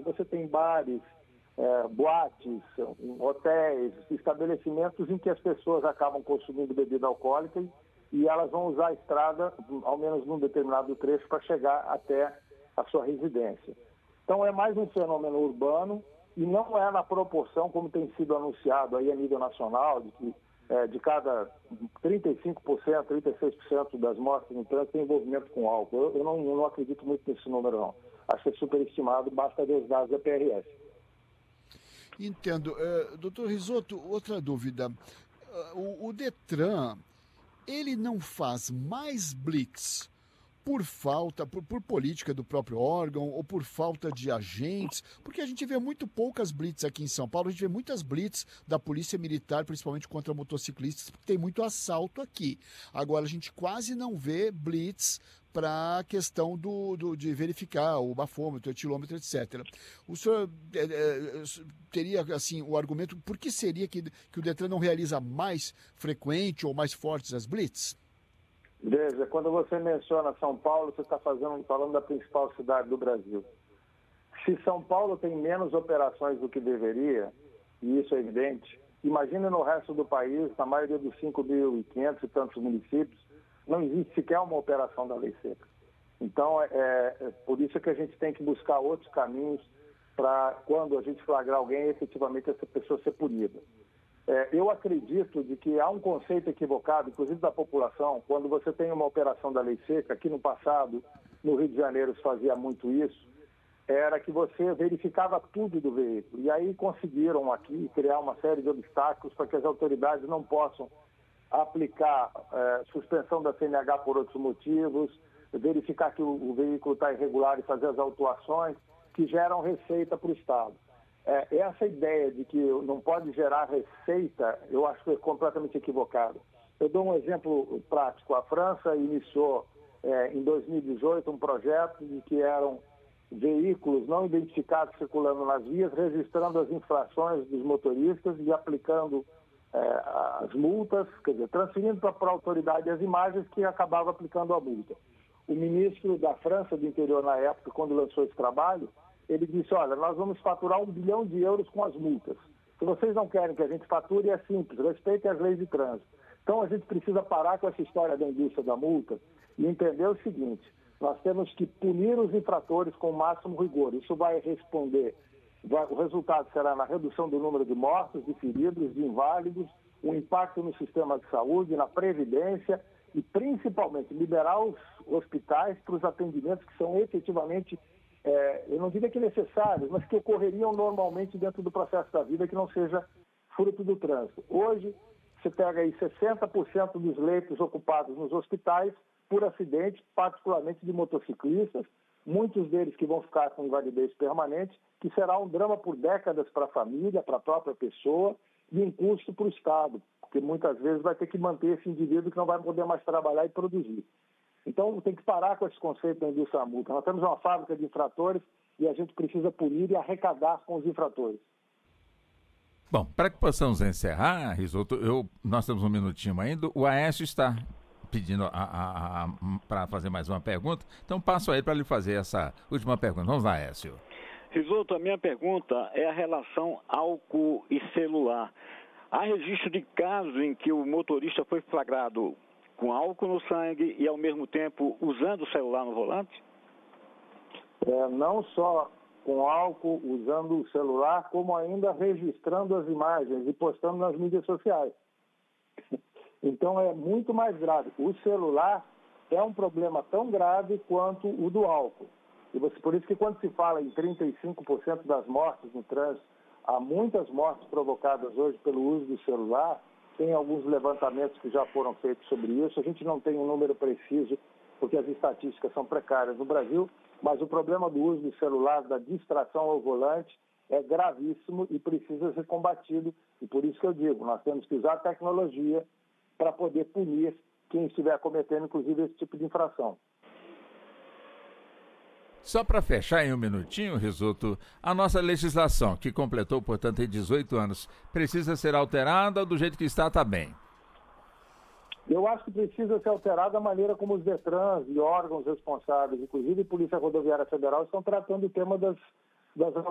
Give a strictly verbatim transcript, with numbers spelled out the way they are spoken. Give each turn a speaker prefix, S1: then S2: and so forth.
S1: você tem bares, é, boates, hotéis, estabelecimentos em que as pessoas acabam consumindo bebida alcoólica e, e elas vão usar a estrada, ao menos num determinado trecho, para chegar até a sua residência. Então é mais um fenômeno urbano e não é na proporção como tem sido anunciado aí a nível nacional, de que é, de cada trinta e cinco por cento, trinta e seis por cento das mortes no trânsito tem envolvimento com álcool. Eu, eu, não, eu não acredito muito nesse número, não. Acho que é superestimado, basta ver os dados da P R S.
S2: Entendo. Uh, doutor Risotto, outra dúvida. Uh, o, o Detran, ele não faz mais blitz por falta, por, por política do próprio órgão ou por falta de agentes? Porque a gente vê muito poucas blitz aqui em São Paulo, a gente vê muitas blitz da Polícia Militar, principalmente contra motociclistas, porque tem muito assalto aqui. Agora, a gente quase não vê blitz para a questão do, do, de verificar o bafômetro, o etilômetro, etcétera. O senhor é, é, teria, assim, o argumento, por que seria que, que o Detran não realiza mais frequente ou mais fortes as blitz?
S1: Veja, quando você menciona São Paulo, você está fazendo, falando da principal cidade do Brasil. Se São Paulo tem menos operações do que deveria, e isso é evidente, imagine no resto do país, na maioria dos cinco mil e quinhentos e tantos municípios, não existe sequer uma operação da lei seca. Então, é, é por isso que a gente tem que buscar outros caminhos para, quando a gente flagrar alguém, efetivamente essa pessoa ser punida. É, eu acredito de que há um conceito equivocado, inclusive da população, quando você tem uma operação da lei seca, aqui no passado, no Rio de Janeiro se fazia muito isso, era que você verificava tudo do veículo. E aí conseguiram aqui criar uma série de obstáculos para que as autoridades não possam aplicar é, suspensão da C N H por outros motivos, verificar que o, o veículo está irregular e fazer as autuações que geram receita para o Estado. É, essa ideia de que não pode gerar receita, eu acho que é completamente equivocada. Eu dou um exemplo prático. A França iniciou é, em dois mil e dezoito um projeto de que eram veículos não identificados circulando nas vias, registrando as infrações dos motoristas e aplicando é, as multas, quer dizer, transferindo para a autoridade as imagens que acabava aplicando a multa. O ministro da França do Interior, na época, quando lançou esse trabalho, ele disse, olha, nós vamos faturar um bilhão de euros com as multas. Se vocês não querem que a gente fature, é simples, respeitem as leis de trânsito. Então a gente precisa parar com essa história da indústria da multa e entender o seguinte, nós temos que punir os infratores com o máximo rigor. Isso vai responder, vai, o resultado será na redução do número de mortos, de feridos, de inválidos, o impacto no sistema de saúde, na previdência e principalmente liberar os hospitais para os atendimentos que são efetivamente É, eu não diria que necessários, mas que ocorreriam normalmente dentro do processo da vida, que não seja fruto do trânsito. Hoje, você pega aí sessenta por cento dos leitos ocupados nos hospitais por acidentes, particularmente de motociclistas, muitos deles que vão ficar com invalidez permanente, que será um drama por décadas para a família, para a própria pessoa e um custo para o Estado, porque muitas vezes vai ter que manter esse indivíduo que não vai poder mais trabalhar e produzir. Então, tem que parar com esse conceito da indústria da multa. Nós temos uma fábrica de infratores e a gente precisa punir e arrecadar com os infratores.
S3: Bom, para que possamos encerrar, Risotto, eu, nós temos um minutinho ainda. O Aécio está pedindo para fazer mais uma pergunta, então passo a ele para lhe fazer essa última pergunta. Vamos lá, Aécio.
S4: Risotto, a minha pergunta é a relação álcool e celular. Há registro de casos em que o motorista foi flagrado com álcool no sangue e, ao mesmo tempo, usando o celular no volante?
S1: É, não só com álcool, usando o celular, como ainda registrando as imagens e postando nas mídias sociais. Então, é muito mais grave. O celular é um problema tão grave quanto o do álcool. E você, por isso que, quando se fala em trinta e cinco por cento das mortes no trânsito, há muitas mortes provocadas hoje pelo uso do celular. Tem alguns levantamentos que já foram feitos sobre isso. A gente não tem um número preciso, porque as estatísticas são precárias no Brasil, mas o problema do uso do celular, da distração ao volante, é gravíssimo e precisa ser combatido. E por isso que eu digo, nós temos que usar a tecnologia para poder punir quem estiver cometendo, inclusive, esse tipo de infração.
S3: Só para fechar em um minutinho, Risotto, a nossa legislação, que completou, portanto, em dezoito anos, precisa ser alterada ou do jeito que está, está bem?
S1: Eu acho que precisa ser alterada a maneira como os Detrans e órgãos responsáveis, inclusive a Polícia Rodoviária Federal, estão tratando o tema das, das